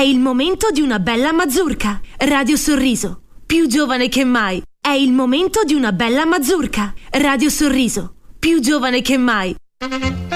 il momento di una bella mazurka. Radio Sorriso, più giovane che mai. È il momento di una bella mazurka. Radio Sorriso, più giovane che mai.